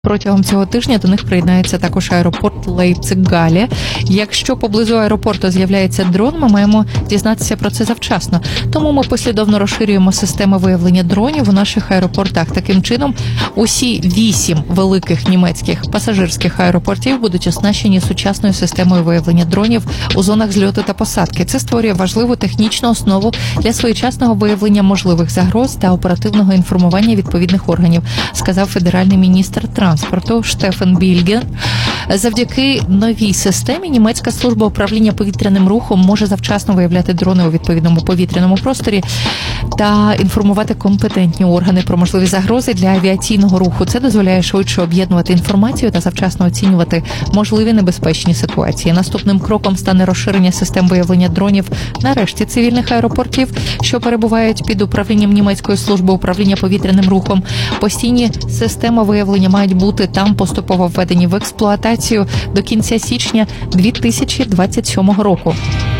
Протягом цього тижня до них приєднається також аеропорт Лейпциг-Галле. Якщо поблизу аеропорту з'являється дрон, ми маємо дізнатися про це завчасно. Тому ми послідовно розширюємо системи виявлення дронів у наших аеропортах. Таким чином, усі 8 великих німецьких пасажирських аеропортів будуть оснащені сучасною системою виявлення дронів у зонах зльоту та посадки. Це створює важливу технічну основу для своєчасного виявлення можливих загроз та оперативного інформування відповідних органів, сказав федеральний міністр транспорту Штефан Більгер. Завдяки новій системі німецька служба управління повітряним рухом може завчасно виявляти дрони у відповідному повітряному просторі та інформувати компетентні органи про можливі загрози для авіаційного руху. Це дозволяє швидше об'єднувати інформацію та завчасно оцінювати можливі небезпечні ситуації. Наступним кроком стане розширення систем виявлення дронів на решті цивільних аеропортів, що перебувають під управлінням німецької служби управління повітряним рухом. Постійні системи виявлення мають бути там поступово введені в експлуатацію до кінця січня 2027 року.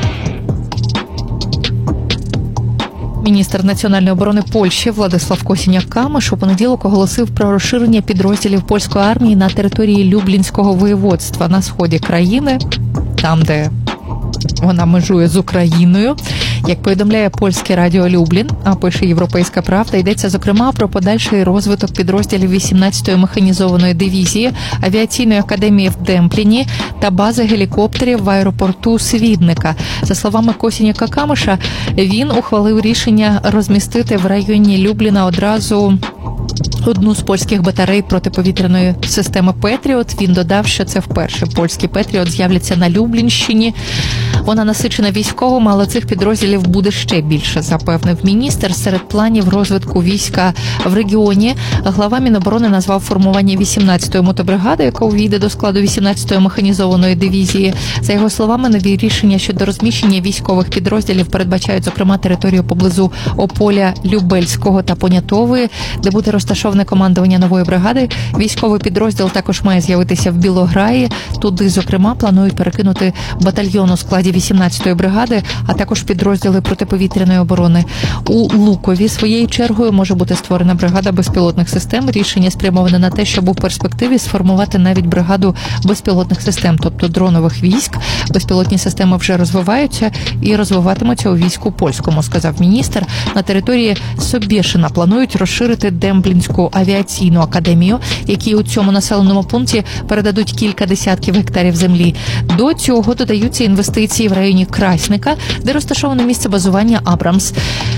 Міністр національної оборони Польщі Владислав Косіняк-Камиш у понеділок оголосив про розширення підрозділів польської армії на території Люблінського воєводства на сході країни, там, де вона межує з Україною. Як повідомляє польське радіо Люблін, а пише «Європейська правда», йдеться, зокрема, про подальший розвиток підрозділів 18-ї механізованої дивізії, авіаційної академії в Демпліні та бази гелікоптерів в аеропорту Свідника. За словами Косіняка-Камиша, він ухвалив рішення розмістити в районі Любліна одразу одну з польських батарей протиповітряної системи «Петріот». Він додав, що це вперше польські «Петріот» з'являться на Люблінщині. Вона насичена військовими, але цих підрозділів буде ще більше, запевнив міністр. Серед планів розвитку війська в регіоні глава Міноборони назвав формування 18-ї мотобригади, яка увійде до складу 18-ї механізованої дивізії. За його словами, нові рішення щодо розміщення військових підрозділів передбачають, зокрема, територію поблизу Ополя, Любельського та Понятової, де буде розташоване командування нової бригади. Військовий підрозділ також має з'явитися в Білограї. Туди, зокрема, планують перекинути батальйон у складі 18-ї бригади, а також підрозділи протиповітряної оборони. У Лукові своєю чергою може бути створена бригада безпілотних систем. Рішення спрямоване на те, щоб у перспективі сформувати навіть бригаду безпілотних систем, тобто дронових військ. Безпілотні системи вже розвиваються і розвиватимуться у війську польському, сказав міністр. На території Собєшина планують розширити Демплінську авіаційну академію, які у цьому населеному пункті передадуть кілька десятків гектарів землі. До цього додаються інвестиції в районі Красника, де розташоване місце базування Абрамс.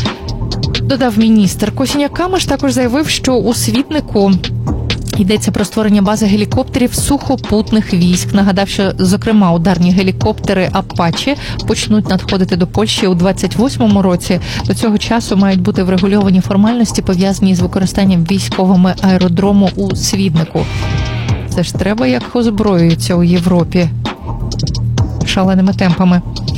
Додав міністр. Косіняк-Камиш також заявив, що у Свіднику йдеться про створення бази гелікоптерів сухопутних військ. Нагадав, що, зокрема, ударні гелікоптери «Апачі» почнуть надходити до Польщі у 28-му році. До цього часу мають бути врегульовані формальності, пов'язані з використанням військовими аеродрому у Свіднику. Це ж треба, як озброюються у Європі шаленими темпами.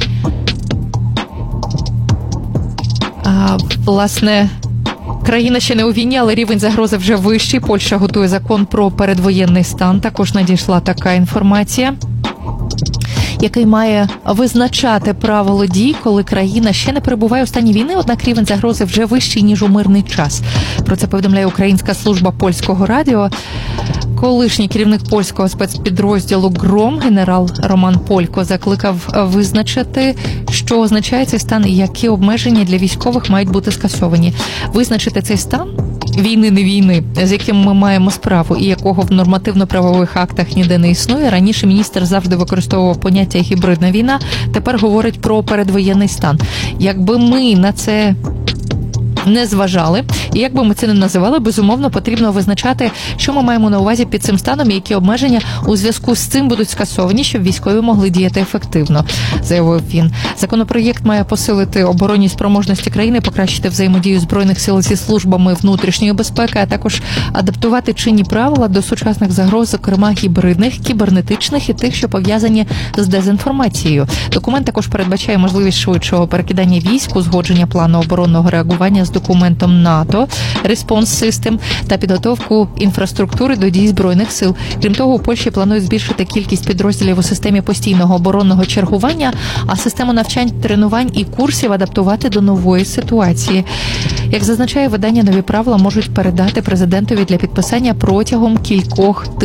Власне, країна ще не у війні, але рівень загрози вже вищий. Польща готує закон про передвоєнний стан. Також надійшла така інформація, який має визначати правила дій, коли країна ще не перебуває у стані війни, однак рівень загрози вже вищий, ніж у мирний час. Про це повідомляє українська служба польського радіо. Колишній керівник польського спецпідрозділу «Гром» генерал Роман Полько закликав визначити, що означає цей стан і які обмеження для військових мають бути скасовані. Визначити цей стан війни не війни, з яким ми маємо справу і якого в нормативно-правових актах ніде не існує. Раніше міністр завжди використовував поняття «гібридна війна», тепер говорить про передвоєнний стан. Якби ми на це не зважали, і як би ми це не називали, безумовно, потрібно визначати, що ми маємо на увазі під цим станом і які обмеження у зв'язку з цим будуть скасовані, щоб військові могли діяти ефективно, заявив він. Законопроєкт має посилити оборонні спроможності країни, покращити взаємодію Збройних сил зі службами внутрішньої безпеки, а також адаптувати чинні правила до сучасних загроз, зокрема гібридних, кібернетичних і тих, що пов'язані з дезінформацією. Документ також передбачає можливість швидшого перекидання військ, узгодження плану оборонного реагування з документом НАТО Response System та підготовку інфраструктури до дій Збройних сил. Крім того, у Польщі планують збільшити кількість підрозділів у системі постійного оборонного чергування, а систему навчань, тренувань і курсів адаптувати до нової ситуації. Як зазначає видання, нові правила можуть передати президентові для підписання протягом кількох